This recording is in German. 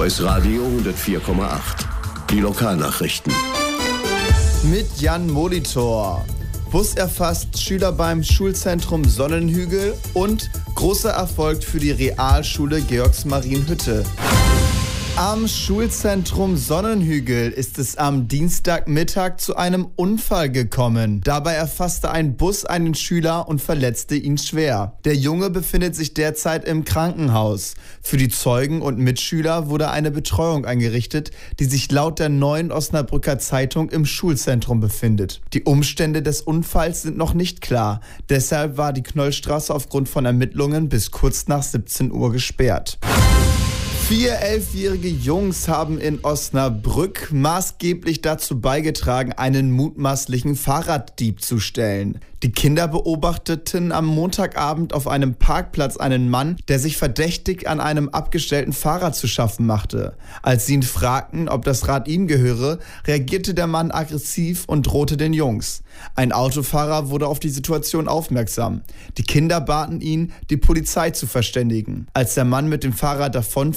Voice Radio 104,8. Die Lokalnachrichten. Mit Jan Molitor. Bus erfasst Schüler beim Schulzentrum Sonnenhügel und großer Erfolg für die Realschule Georgsmarienhütte. Am Schulzentrum Sonnenhügel ist es am Dienstagmittag zu einem Unfall gekommen. Dabei erfasste ein Bus einen Schüler und verletzte ihn schwer. Der Junge befindet sich derzeit im Krankenhaus. Für die Zeugen und Mitschüler wurde eine Betreuung eingerichtet, die sich laut der Neuen Osnabrücker Zeitung im Schulzentrum befindet. Die Umstände des Unfalls sind noch nicht klar. Deshalb war die Knollstraße aufgrund von Ermittlungen bis kurz nach 17 Uhr gesperrt. 4 11-jährige Jungs haben in Osnabrück maßgeblich dazu beigetragen, einen mutmaßlichen Fahrraddieb zu stellen. Die Kinder beobachteten am Montagabend auf einem Parkplatz einen Mann, der sich verdächtig an einem abgestellten Fahrrad zu schaffen machte. Als sie ihn fragten, ob das Rad ihm gehöre, reagierte der Mann aggressiv und drohte den Jungs. Ein Autofahrer wurde auf die Situation aufmerksam. Die Kinder baten ihn, die Polizei zu verständigen. Als der Mann mit dem Fahrrad davon